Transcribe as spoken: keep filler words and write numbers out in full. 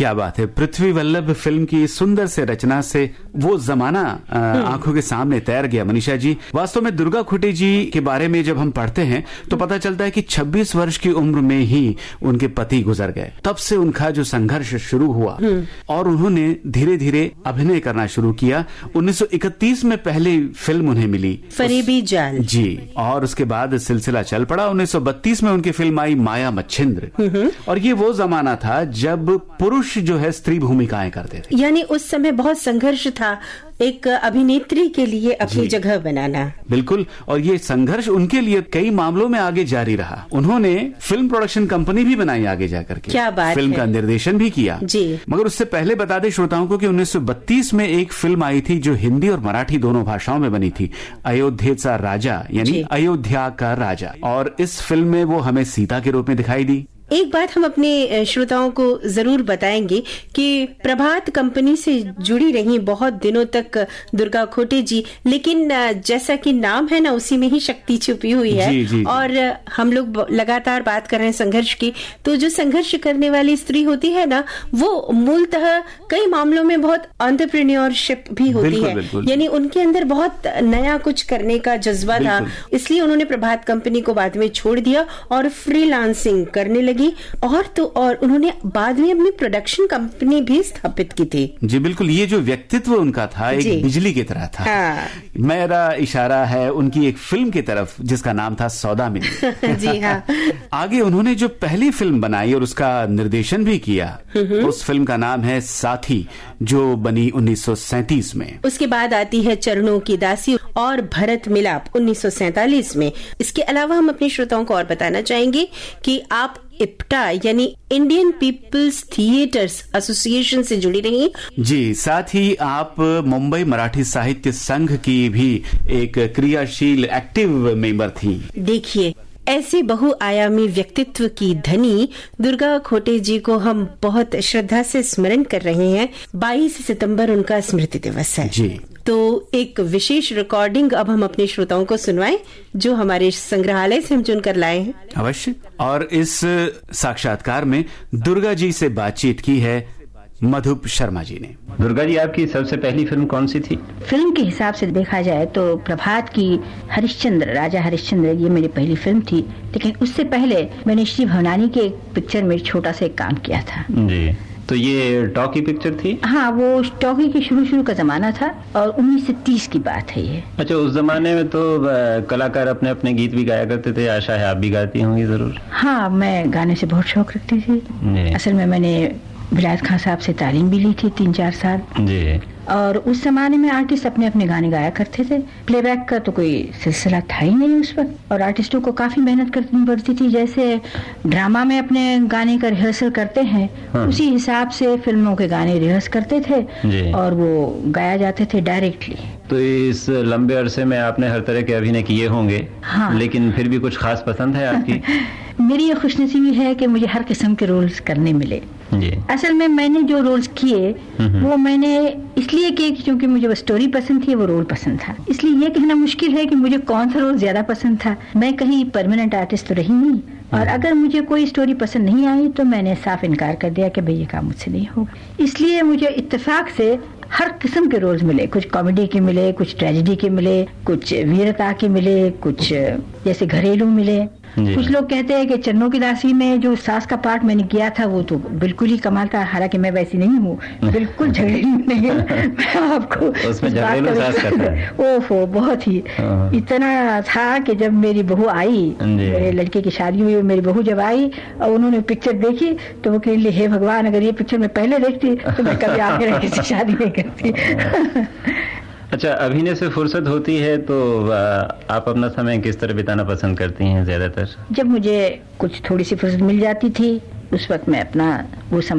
क्या बात है। पृथ्वी वल्लभ फिल्म की सुंदर से रचना से वो जमाना आंखों के सामने तैर गया। मनीषा जी, वास्तव में दुर्गा खुटी जी के बारे में जब हम पढ़ते हैं तो पता चलता है कि छब्बीस वर्ष की उम्र में ही उनके पति गुजर गए। तब से उनका जो संघर्ष शुरू हुआ और उन्होंने धीरे धीरे अभिनय करना शुरू किया। उन्नीस सौ इकतीस में पहली फिल्म उन्हें मिली, फरेबी जाल जी, और उसके बाद सिलसिला चल पड़ा। उन्नीस सौ बत्तीस में उनकी फिल्म आई माया मच्छिंद्र, और ये वो जमाना था जब पुरुष जो है स्त्री भूमिकाएं करते थे। यानी उस समय बहुत संघर्ष था एक अभिनेत्री के लिए अपनी जगह बनाना। बिल्कुल, और ये संघर्ष उनके लिए कई मामलों में आगे जारी रहा। उन्होंने फिल्म प्रोडक्शन कंपनी भी बनाई आगे जाकर के, क्या बात फिल्म है। का निर्देशन भी किया जी। मगर उससे पहले बता दें श्रोताओं को कि उन्नीस सौ बत्तीस में एक फिल्म आई थी जो हिंदी और मराठी दोनों भाषाओं में बनी थी, अयोध्येचा राजा, यानी अयोध्या का राजा। और इस फिल्म में वो हमें सीता के रूप में दिखाई दी। एक बात हम अपने श्रोताओं को जरूर बताएंगे कि प्रभात कंपनी से जुड़ी रही बहुत दिनों तक दुर्गा खोटे जी, लेकिन जैसा कि नाम है ना उसी में ही शक्ति छुपी हुई है। जी, जी, और हम लोग लगातार बात कर रहे हैं संघर्ष की, तो जो संघर्ष करने वाली स्त्री होती है ना वो मूलतः कई मामलों में बहुत एंटरप्रेन्योरशिप भी होती बिल्कुल, है। बिल्कुल। यानी उनके अंदर बहुत नया कुछ करने का जज्बा था, इसलिए उन्होंने प्रभात कंपनी को बाद में छोड़ दिया और फ्रीलांसिंग करने लगी। और तो और उन्होंने बाद में अपनी प्रोडक्शन कंपनी भी स्थापित की थी। जी बिल्कुल, ये जो व्यक्तित्व उनका था एक बिजली की तरह था। हाँ। मेरा इशारा है उनकी एक फिल्म की तरफ जिसका नाम था सौदामिनी। जी हाँ। आगे उन्होंने जो पहली फिल्म बनाई और उसका निर्देशन भी किया, उस फिल्म का नाम है साथी, जो बनी उन्नीस सौ सैंतीस में। उसके बाद आती है चरणों की दासी और भरत मिलाप उन्नीस सौ सैंतालीस में। इसके अलावा हम अपने श्रोताओं को और बताना चाहेंगे कि आप इप्टा यानी इंडियन पीपल्स थिएटर्स एसोसिएशन से जुड़ी रही। जी, साथ ही आप मुंबई मराठी साहित्य संघ की भी एक क्रियाशील एक्टिव मेंबर थी। देखिए, ऐसे बहुआयामी व्यक्तित्व की धनी दुर्गा खोटे जी को हम बहुत श्रद्धा से स्मरण कर रहे हैं। बाईस सितंबर उनका स्मृति दिवस है। जी। तो एक विशेष रिकॉर्डिंग अब हम अपने श्रोताओं को सुनवाएं जो हमारे संग्रहालय से हम चुनकर लाए हैं। अवश्य। और इस साक्षात्कार में दुर्गा जी से बातचीत की है मधुप शर्मा जी ने। दुर्गा जी, आपकी सबसे पहली फिल्म कौन सी थी? फिल्म के हिसाब से देखा जाए तो प्रभात की हरिश्चंद्र, राजा हरिश्चंद्र, ये मेरी पहली फिल्म थी। लेकिन उससे पहले मैंने श्री भवनानी के एक पिक्चर में छोटा सा एक काम किया था। जी, तो ये टॉकी पिक्चर थी? हाँ, वो टॉकी के शुरू शुरू का जमाना था और उन्नीस सौ तीस की बात है ये। अच्छा, उस जमाने में तो कलाकार अपने अपने गीत भी गाया करते थे। आशा है आप भी गाती होंगी जरूर। हाँ, मैं गाने से बहुत शौक रखती थी। असल में मैंने विलायत खान साहब से तालीम भी ली थी तीन चार साल। जी। और उस जमाने में आर्टिस्ट अपने अपने गाने गाया करते थे। प्लेबैक का तो कोई सिलसिला था ही नहीं उस वक्त, और आर्टिस्टों को काफी मेहनत करनी पड़ती थी। जैसे ड्रामा में अपने गाने का रिहर्सल करते हैं, हाँ। उसी हिसाब से फिल्मों के गाने रिहर्स करते थे और वो गाया जाते थे डायरेक्टली। तो इस लंबे अरसे में आपने हर तरह के अभिनय किए होंगे, हाँ। लेकिन फिर भी कुछ खास पसंद है आपकी? मेरी ये खुशनसीबी है कि मुझे हर किस्म के रोल्स करने मिले। जी। असल में मैंने जो रोल्स किए वो मैंने इसलिए किए क्योंकि मुझे वो स्टोरी पसंद थी, वो रोल पसंद था। इसलिए ये कहना मुश्किल है कि मुझे कौन सा रोल ज्यादा पसंद था। मैं कहीं परमानेंट आर्टिस्ट तो रही नहीं, और अगर मुझे कोई स्टोरी पसंद नहीं आई तो मैंने साफ इनकार कर दिया कि भाई ये काम मुझसे नहीं होगा। इसलिए मुझे इत्तेफाक से हर किस्म के रोल्स मिले। कुछ कॉमेडी के मिले, कुछ ट्रेजेडी के मिले, कुछ वीरता के मिले, कुछ जैसे घरेलू मिले। कुछ लोग कहते हैं कि चन्नों की दासी में जो सास का पार्ट मैंने किया था वो तो बिल्कुल ही कमाल था। हालांकि मैं वैसी नहीं हूँ, बिल्कुल झगड़ेलू नहीं है। मैं आपको उसमें झगड़ेलू सास करता है। ओहो, बहुत ही इतना था कि जब मेरी बहू आई, मेरे लड़के की शादी हुई, मेरी बहू जब आई और उन्होंने पिक्चर देखी तो वो कह रही, हे भगवान, अगर ये पिक्चर मैं पहले देखती तो मैं कभी आगे रह किसी शादी नहीं करती। अच्छा, अभिनय से फुर्सत होती है तो आप अपना समय किस तरह बिताना पसंद करती हैं ज्यादातर? जब मुझे कुछ थोड़ी सी फुर्सत मिल जाती थी उस वक्त मैं अपना वो समय